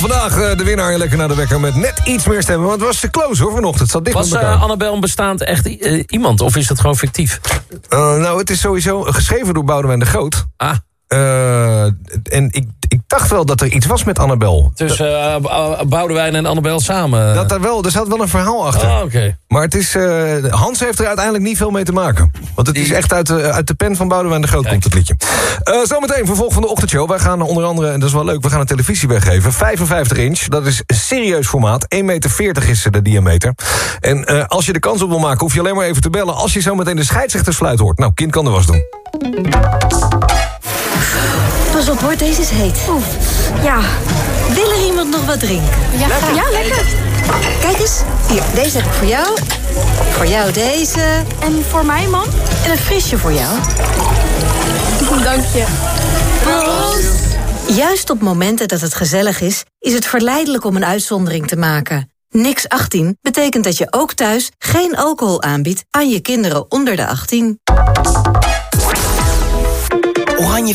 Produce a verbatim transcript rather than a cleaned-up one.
Vandaag uh, de winnaar lekker naar de wekker met net iets meer stemmen. Want het was te close hoor vanochtend. Het zat dicht Was bij elkaar. uh, Annabel een bestaand echt uh, iemand of is het gewoon fictief? Uh, nou, het is sowieso geschreven door Boudewijn de Groot. Ah. Uh, en ik, ik dacht wel dat er iets was met Annabel. Dus uh, Boudewijn en Annabel samen? Dat er, wel, er zat wel een verhaal achter. Oh, okay. Maar het is, uh, Hans heeft er uiteindelijk niet veel mee te maken. Want het is echt uit de, uit de pen van Boudewijn de Groot komt het liedje. Uh, zometeen, vervolg van de ochtendshow. Wij gaan onder andere, en dat is wel leuk, we gaan een televisie weggeven. vijfenvijftig inch, dat is een serieus formaat. één meter veertig is de diameter. En uh, als je de kans op wil maken, hoef je alleen maar even te bellen. Als je zometeen de scheidsrechtersfluit hoort. Nou, kind kan de was doen. Pas op hoor, deze is heet. Oef, ja. Wil er iemand nog wat drinken? Ja, lekker. Ja, lekker. Kijk eens, hier, deze heb ik voor jou. Voor jou deze. En voor mij, man? En een frisje voor jou. Dank je. Proost. Juist op momenten dat het gezellig is, is het verleidelijk om een uitzondering te maken. Niks achttien betekent dat je ook thuis geen alcohol aanbiedt aan je kinderen onder de achttien. Oranje